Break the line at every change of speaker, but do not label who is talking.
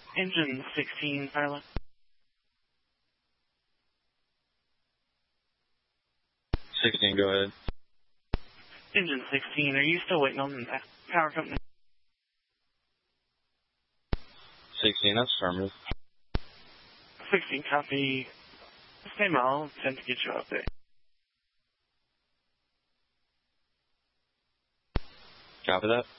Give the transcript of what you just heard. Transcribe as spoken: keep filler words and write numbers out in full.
Engine sixteen, pilot.
sixteen, go ahead.
Engine sixteen, are you still waiting on the power company?
sixteen, that's affirmative.
sixteen, copy. Same, I'll attempt to get you up there.
Copy that.